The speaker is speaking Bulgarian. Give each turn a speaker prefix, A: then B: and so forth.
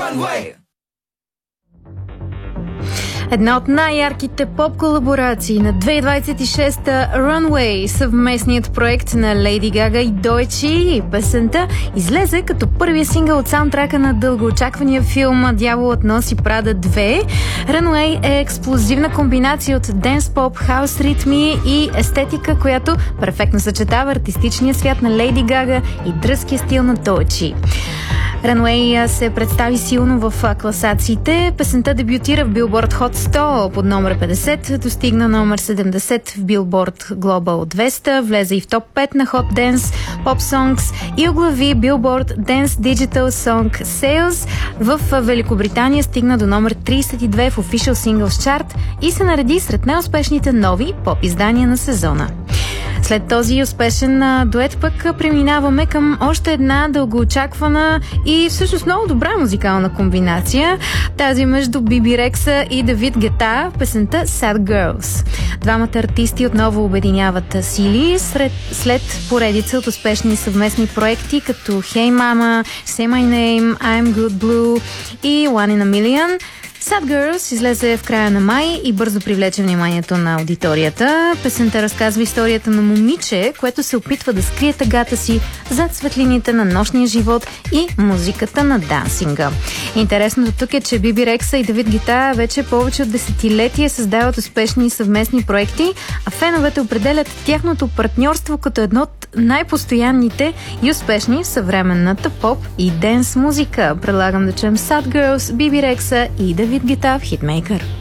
A: Runway.
B: Една от най-ярките поп-колаборации на 2026-та Runway, съвместният проект на Лейди Гага и Дойчи. Песента излезе като първия сингъл от саундтрака на дългоочаквания филм Дяволът носи Прада 2. Runway е експлозивна комбинация от денс, поп, хаус ритми и естетика, която перфектно съчетава артистичния свят на Лейди Гага и дръзкия стил на Дойчи. Runway се представи силно в класациите. Песента дебютира в Billboard Hot 100 под номер 50, достигна номер 70 в Billboard Global 200, влезе и в топ 5 на Hot Dance Pop Songs и оглави Billboard Dance Digital Song Sales. В Великобритания стигна до номер 32 в Official Singles Chart и се нареди сред най-успешните нови поп-издания на сезона. След този успешен дует пък преминаваме към още една дългоочаквана и всъщност много добра музикална комбинация. Тази между Биби Рекса и Давид Гета в песента Sad Girls. Двамата артисти отново обединяват сили след поредица от успешни съвместни проекти като Hey Mama, Say My Name, I'm Good Blue и One in a Million. Sad Girls излезе в края на май и бързо привлече вниманието на аудиторията. Песента разказва историята на момиче, което се опитва да скрие тъгата си зад светлините на нощния живот и музиката на дансинга. Интересното тук е, че Биби Рекса и Давид Гета вече повече от десетилетия създават успешни съвместни проекти, а феновете определят тяхното партньорство като едно от най-постоянните и успешни в съвременната поп и денс музика. Предлагам да чуем Sad Girls, Биби Рекса и Давид Гета в Хитмейкър.